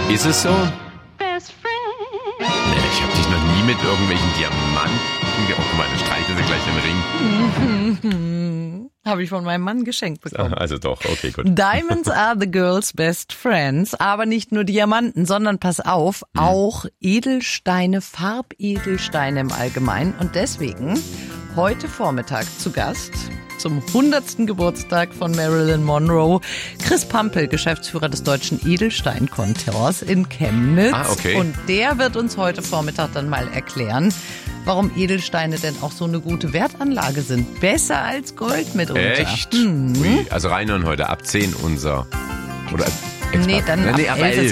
Ist es so? Nee, ich habe dich noch nie mit irgendwelchen Diamanten... Oh, guck mal, dann streichelt sie gleich den Ring. Habe ich von meinem Mann geschenkt bekommen. Also doch, okay, gut. Diamonds are the girl's best friends. Aber nicht nur Diamanten, sondern pass auf, auch Edelsteine, Farbedelsteine im Allgemeinen. Und deswegen heute Vormittag zu Gast zum 100. Geburtstag von Marilyn Monroe, Chris Pampel, Geschäftsführer des Deutschen Edelstein-Kontors in Chemnitz. Okay. Und der wird uns heute Vormittag dann mal erklären, warum Edelsteine denn auch so eine gute Wertanlage sind. Besser als Gold mitunter. Echt? Ui, also reinhören heute ab 10 unser... Oder Nee, dann ab 11 ist